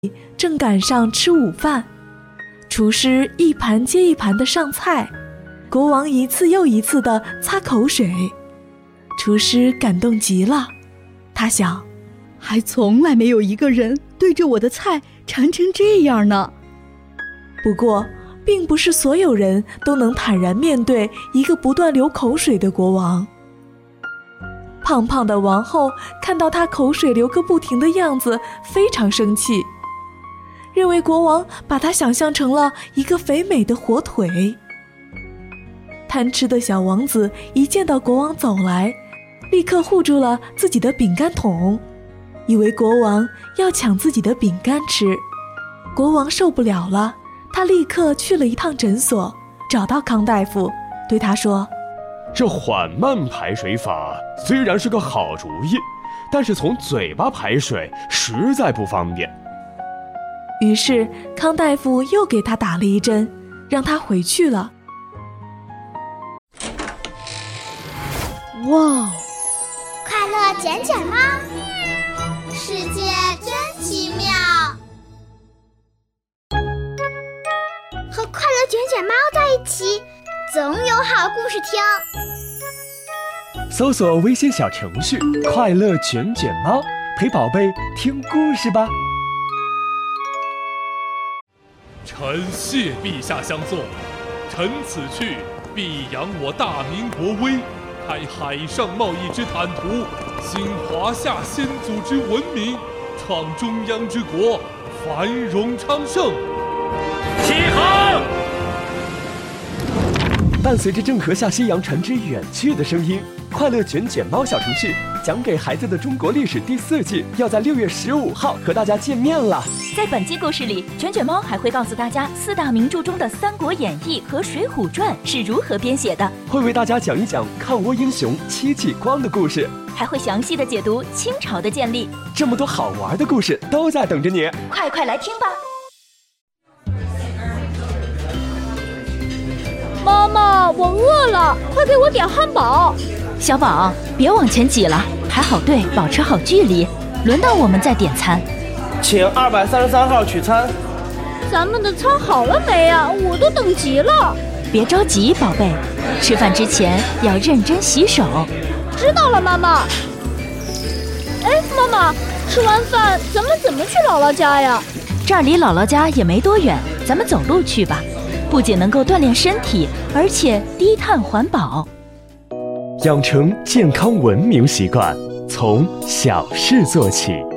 正赶上吃午饭，厨师一盘接一盘地上菜，国王一次又一次地擦口水。厨师感动极了，他想， 还从来没有一个人对着我的菜馋成这样呢。 不过并不是所有人都能坦然面对一个不断流口水的国王。胖胖的王后看到他口水流个不停的样子，非常生气，认为国王把他想象成了一个肥美的火腿。贪吃的小王子一见到国王走来，立刻护住了自己的饼干桶，以为国王要抢自己的饼干吃。国王受不了了，他立刻去了一趟诊所，找到康大夫，对他说， 这缓慢排水法虽然是个好主意，但是从嘴巴排水实在不方便。 于是康大夫又给他打了一针，让他回去了。 哇， 快乐卷卷猫，世界真奇妙。和快乐卷卷猫在一起，总有好故事听。 搜索微信小程序快乐卷卷猫，陪宝贝听故事吧。 臣谢陛下相送，臣此去必扬我大明国威，开海上贸易之坦途，兴华夏先祖之文明，创中央之国，繁荣昌盛。起航！ 伴随着郑和下西洋船只远去的声音，快乐卷卷猫小程序讲给孩子的中国历史第4季要在6月15号和大家见面了。 在本期故事里，卷卷猫还会告诉大家4大名著中的《三国演义》和《水浒传》是如何编写的， 会为大家讲一讲抗倭英雄戚继光的故事， 还会详细的解读清朝的建立。 这么多好玩的故事都在等着你， 快来听吧！ 妈妈，我饿了，快给我点汉堡。 小宝，别往前挤了，排好队，保持好距离，轮到我们再点餐。 请233号取餐。 咱们的餐好了没啊？我都等急了。 别着急，宝贝，吃饭之前要认真洗手。 知道了，妈妈。哎，妈妈，吃完饭咱们怎么去姥姥家呀？ 这儿离姥姥家也没多远，咱们走路去吧。不仅能够锻炼身体，而且低碳环保。 养成健康文明习惯，从小事做起。